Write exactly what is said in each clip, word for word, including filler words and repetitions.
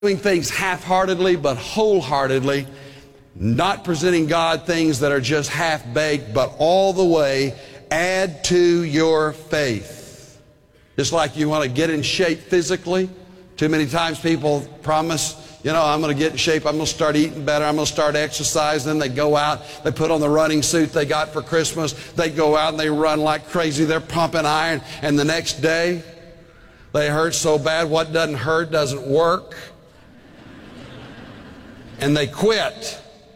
doing things half-heartedly but wholeheartedly, not presenting God things that are just half-baked, but all the way. Add to your faith. Just like you want to get in shape physically. Too many times people promise, you know, I'm going to get in shape, I'm going to start eating better, I'm going to start exercising. They go out, they put on the running suit they got for Christmas, they go out and they run like crazy, they're pumping iron, and the next day they hurt so bad what doesn't hurt doesn't work, and they quit.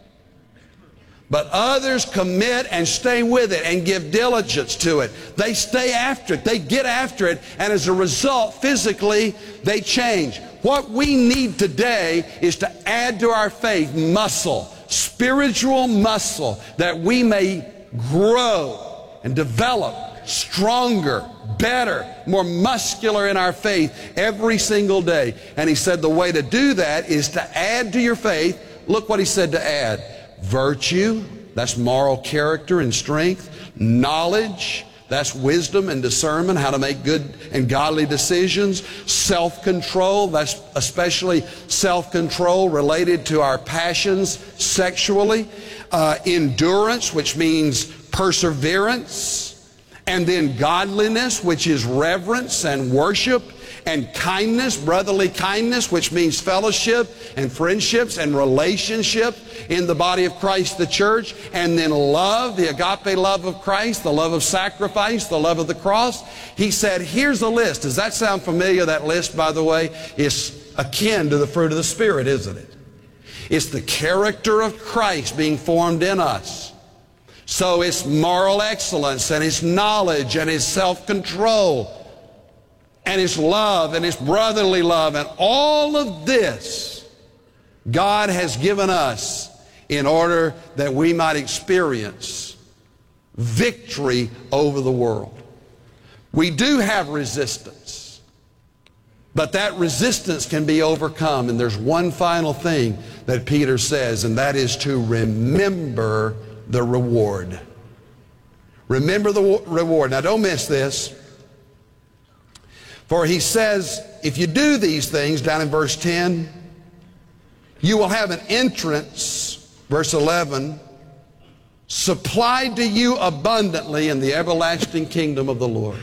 But others commit and stay with it and give diligence to it. They stay after it. They get after it. And as a result, physically, they change. What we need today is to add to our faith muscle, spiritual muscle, that we may grow and develop stronger, better, more muscular in our faith every single day. And he said the way to do that is to add to your faith. Look what he said to add. Virtue, that's moral character and strength. Knowledge, that's wisdom and discernment, how to make good and godly decisions. Self-control, that's especially self-control related to our passions sexually. Uh, endurance, which means perseverance. And then godliness, which is reverence and worship. And kindness, brotherly kindness, which means fellowship and friendships and relationship in the body of Christ, the church. And then love, the agape love of Christ, the love of sacrifice, the love of the cross. He said, here's a list. Does that sound familiar? That list, by the way, is akin to the fruit of the Spirit, isn't it? It's the character of Christ being formed in us. So it's moral excellence, and it's knowledge, and it's self-control, and it's love, and it's brotherly love, and all of this God has given us in order that we might experience victory over the world. We do have resistance, but that resistance can be overcome, and there's one final thing that Peter says, and that is to remember the reward. Remember the reward. Now don't miss this. For he says, if you do these things, down in verse ten, you will have an entrance, verse eleven, supplied to you abundantly in the everlasting kingdom of the Lord.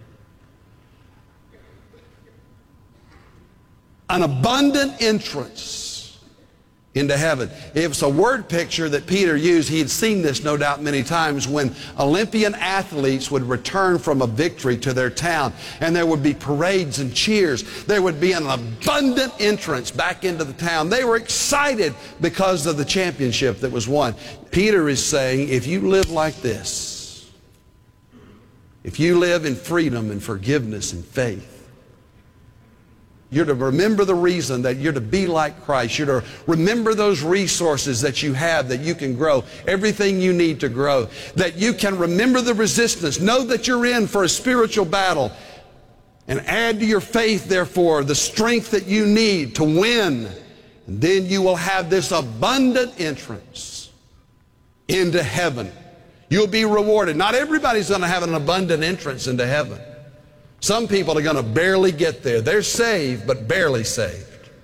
An abundant entrance into heaven. It's a word picture that Peter used. He had seen this, no doubt, many times when Olympian athletes would return from a victory to their town, and there would be parades and cheers. There would be an abundant entrance back into the town. They were excited because of the championship that was won. Peter is saying, if you live like this, if you live in freedom and forgiveness and faith, you're to remember the reason that you're to be like Christ. You're to remember those resources that you have that you can grow, everything you need to grow, that you can remember the resistance. Know that you're in for a spiritual battle, and add to your faith, therefore, the strength that you need to win. And then you will have this abundant entrance into heaven. You'll be rewarded. Not everybody's going to have an abundant entrance into heaven. Some people are going to barely get there. They're saved, but barely saved.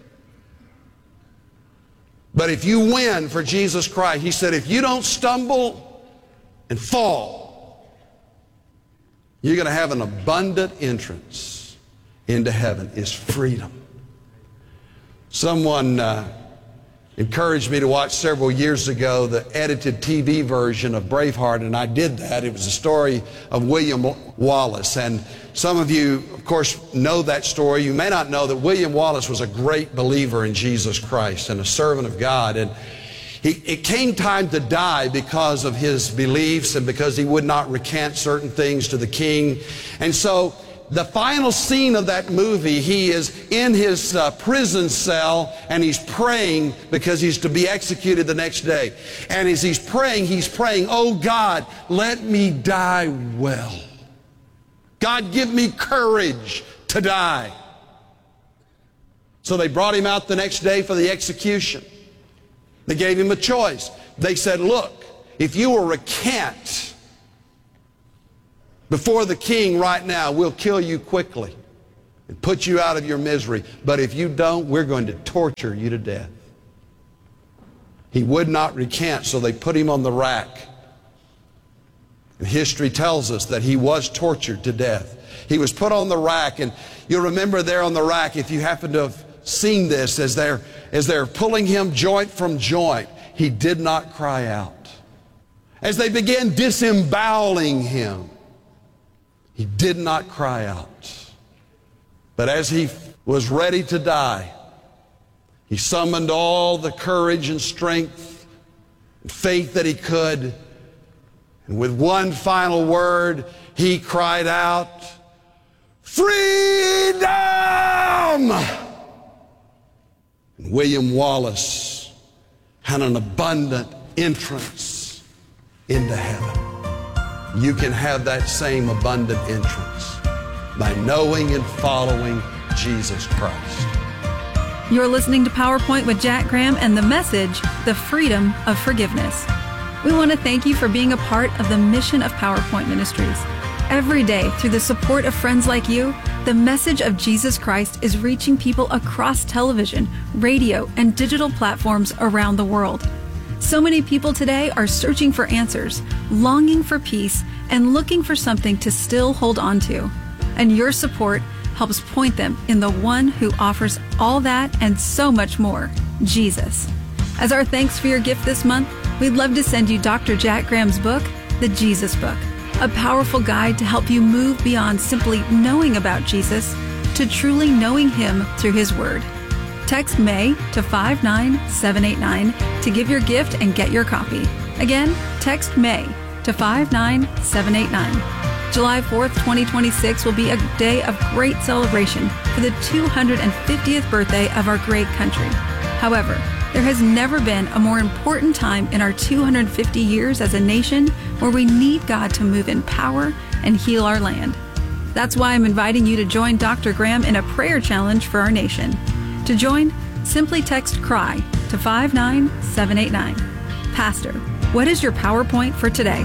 But if you win for Jesus Christ, he said, if you don't stumble and fall, you're going to have an abundant entrance into heaven. It's freedom. Someone uh, encouraged me to watch several years ago the edited T V version of Braveheart, and I did that. It was a story of William Wallace, and some of you, of course, know that story. You may not know that William Wallace was a great believer in Jesus Christ and a servant of God. And he, it came time to die because of his beliefs and because he would not recant certain things to the king. And so the final scene of that movie, he is in his uh, prison cell, and he's praying because he's to be executed the next day. And as he's praying, he's praying, oh God, let me die well. God, give me courage to die. So they brought him out the next day for the execution. They gave him a choice. They said, look, if you will recant before the king right now, we'll kill you quickly. and put you out of your misery. But if you don't, we're going to torture you to death. He would not recant, so they put him on the rack. And history tells us that he was tortured to death. He was put on the rack, and you'll remember there on the rack, if you happen to have seen this, as they're, as they're pulling him joint from joint, he did not cry out. As they began disemboweling him, he did not cry out. But as he was ready to die, he summoned all the courage and strength and faith that he could. And with one final word, he cried out, "Freedom!" And William Wallace had an abundant entrance into heaven. You can have that same abundant entrance by knowing and following Jesus Christ. You're listening to PowerPoint with Jack Graham and the message, The Freedom of Forgiveness. We want to thank you for being a part of the mission of PowerPoint Ministries. Every day, through the support of friends like you, the message of Jesus Christ is reaching people across television, radio, and digital platforms around the world. So many people today are searching for answers, longing for peace, and looking for something to still hold on to. And your support helps point them in the one who offers all that and so much more, Jesus. As our thanks for your gift this month, we'd love to send you Doctor Jack Graham's book, The Jesus Book, a powerful guide to help you move beyond simply knowing about Jesus to truly knowing Him through His Word. Text May to five nine seven eight nine to give your gift and get your copy. Again, text May to five nine seven eight nine. July fourth, twenty twenty-six will be a day of great celebration for the two hundred fiftieth birthday of our great country. However, there has never been a more important time in our two hundred fifty years as a nation where we need God to move in power and heal our land. That's why I'm inviting you to join Doctor Graham in a prayer challenge for our nation. To join, simply text CRY to five nine seven eight nine. Pastor, what is your PowerPoint for today?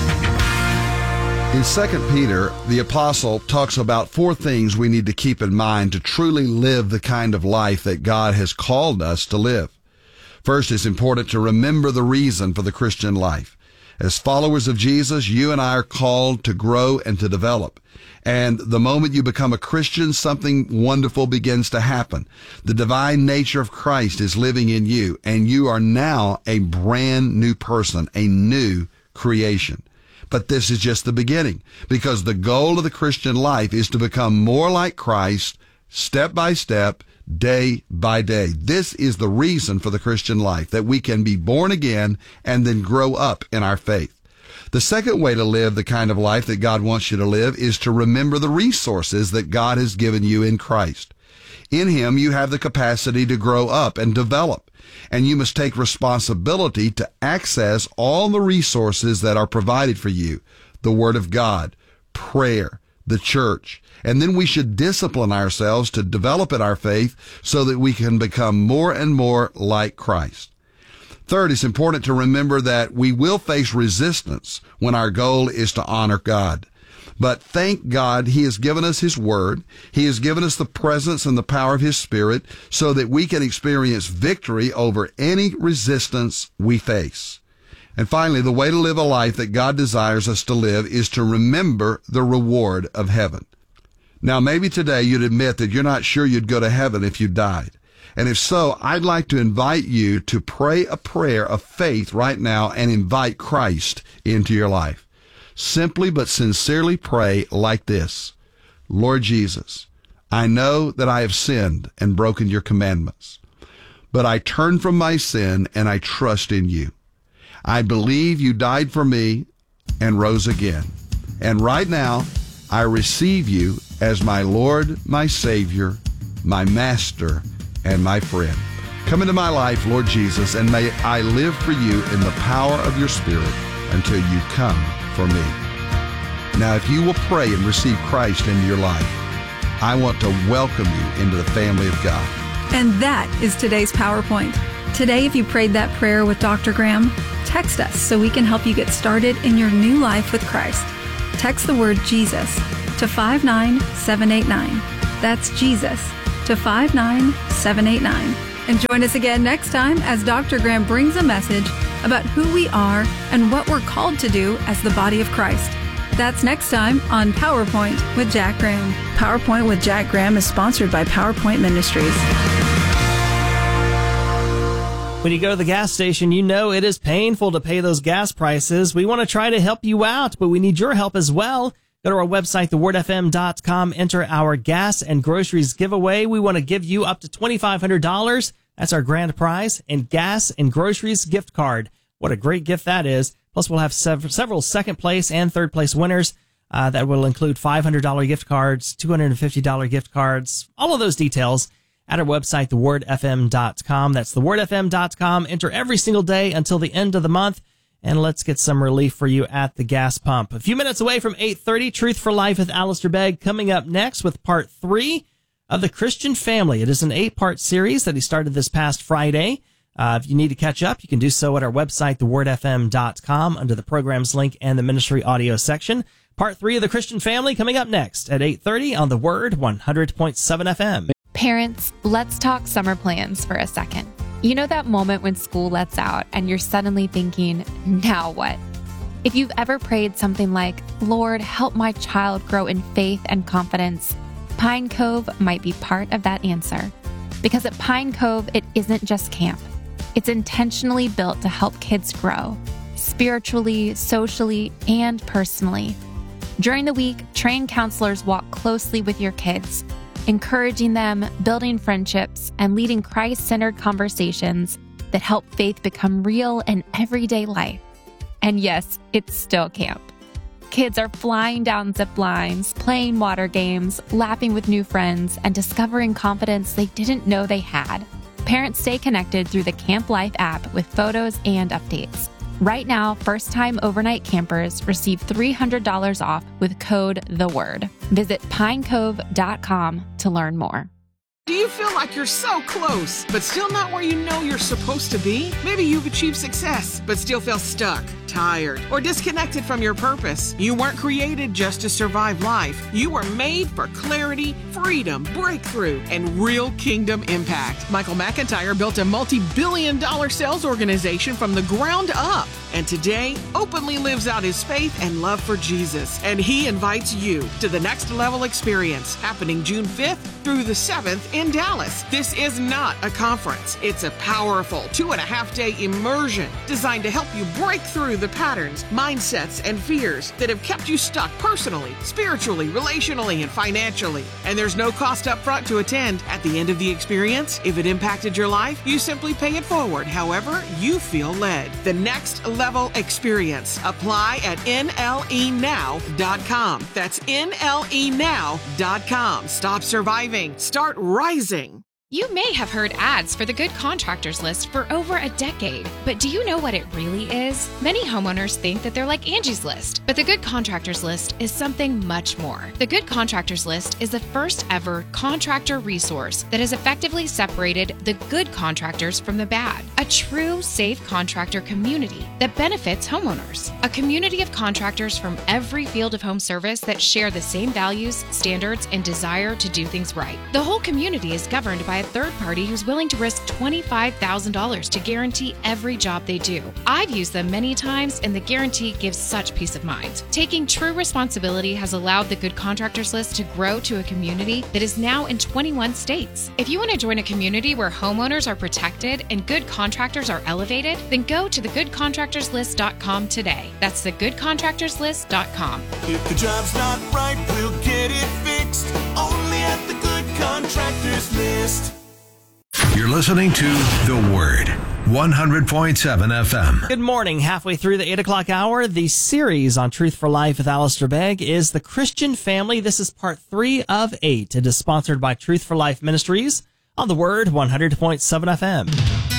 In Second Peter, the apostle talks about four things we need to keep in mind to truly live the kind of life that God has called us to live. First, it's important to remember the reason for the Christian life. As followers of Jesus, you and I are called to grow and to develop. And the moment you become a Christian, something wonderful begins to happen. The divine nature of Christ is living in you, and you are now a brand new person, a new creation. But this is just the beginning, because the goal of the Christian life is to become more like Christ, step by step, day by day. This is the reason for the Christian life, that we can be born again and then grow up in our faith. The second way to live the kind of life that God wants you to live is to remember the resources that God has given you in Christ. In Him, you have the capacity to grow up and develop, and you must take responsibility to access all the resources that are provided for you: the Word of God, prayer, the church. And then we should discipline ourselves to develop in our faith so that we can become more and more like Christ. Third, it's important to remember that we will face resistance when our goal is to honor God. But thank God He has given us His Word. He has given us the presence and the power of His Spirit so that we can experience victory over any resistance we face. And finally, the way to live a life that God desires us to live is to remember the reward of heaven. Now, maybe today you'd admit that you're not sure you'd go to heaven if you died. And if so, I'd like to invite you to pray a prayer of faith right now and invite Christ into your life. Simply but sincerely pray like this: Lord Jesus, I know that I have sinned and broken your commandments, but I turn from my sin and I trust in you. I believe you died for me and rose again. And right now, I receive you as my Lord, my Savior, my Master, and my friend. Come into my life, Lord Jesus, and may I live for you in the power of your Spirit until you come for me. Now, if you will pray and receive Christ into your life, I want to welcome you into the family of God. And that is today's PowerPoint. Today, if you prayed that prayer with Doctor Graham, text us so we can help you get started in your new life with Christ. Text the word Jesus to five nine seven eight nine. That's Jesus to five nine seven eight nine. And join us again next time as Doctor Graham brings a message about who we are and what we're called to do as the body of Christ. That's next time on PowerPoint with Jack Graham. PowerPoint with Jack Graham is sponsored by PowerPoint Ministries. When you go to the gas station, you know it is painful to pay those gas prices. We want to try to help you out, but we need your help as well. Go to our website, the word f m dot com, enter our gas and groceries giveaway. We want to give you up to twenty-five hundred dollars. That's our grand prize, and gas and groceries gift card. What a great gift that is. Plus, we'll have sev- several second place and third place winners uh, that will include five hundred dollars gift cards, two hundred fifty dollars gift cards, all of those details at our website, the word f m dot com. That's the word f m dot com. Enter every single day until the end of the month, and let's get some relief for you at the gas pump. A few minutes away from eight thirty, Truth for Life with Alistair Begg coming up next with part three of The Christian Family. It is an eight-part series that he started this past Friday. Uh, if you need to catch up, you can do so at our website, the word f m dot com, under the programs link and the ministry audio section. Part three of The Christian Family coming up next at eight thirty on The Word one hundred point seven F M. Parents, let's talk summer plans for a second. You know that moment when school lets out and you're suddenly thinking, now what? If you've ever prayed something like, Lord, help my child grow in faith and confidence, Pine Cove might be part of that answer. Because at Pine Cove, it isn't just camp. It's intentionally built to help kids grow, spiritually, socially, and personally. During the week, trained counselors walk closely with your kids, encouraging them, building friendships, and leading Christ-centered conversations that help faith become real in everyday life. And yes, it's still camp. Kids are flying down zip lines, playing water games, laughing with new friends, and discovering confidence they didn't know they had. Parents stay connected through the Camp Life app with photos and updates. Right now, first-time overnight campers receive three hundred dollars off with code THEWORD. Visit pine cove dot com to learn more. Do you feel like you're so close, but still not where you know you're supposed to be? Maybe you've achieved success, but still feel stuck, tired, or disconnected from your purpose. You weren't created just to survive life. You were made for clarity, freedom, breakthrough, and real kingdom impact. Michael McIntyre built a multi-billion dollar sales organization from the ground up, and today openly lives out his faith and love for Jesus. And he invites you to the Next Level Experience, happening June fifth through the seventh in Dallas. This is not a conference. It's a powerful two and a half day immersion designed to help you break through the patterns, mindsets, and fears that have kept you stuck personally, spiritually, relationally, and financially. And there's no cost up front to attend. At the end of the experience, if it impacted your life, you simply pay it forward however you feel led. The Next Level Experience. Apply at N L E now dot com. That's N L E now dot com. Stop surviving. Start rising. You may have heard ads for the Good Contractors List for over a decade, but do you know what it really is? Many homeowners think that they're like Angie's List, but the Good Contractors List is something much more. The Good Contractors List is the first ever contractor resource that has effectively separated the good contractors from the bad. A true safe contractor community that benefits homeowners. A community of contractors from every field of home service that share the same values, standards, and desire to do things right. The whole community is governed by a third party who's willing to risk twenty-five thousand dollars to guarantee every job they do. I've used them many times, and the guarantee gives such peace of mind. Taking true responsibility has allowed the Good Contractors List to grow to a community that is now in twenty-one states. If you want to join a community where homeowners are protected and good contractors are elevated, then go to the good contractors list dot com today. That's the good contractors list dot com. If the job's not right, we'll get it fixed. Only at the Good Contractors List. You're listening to The Word, one hundred point seven F M. Good morning. Halfway through the eight o'clock hour, the series on Truth for Life with Alistair Begg is The Christian Family. This is part three of eight. It is sponsored by Truth for Life Ministries on The Word, one hundred point seven F M.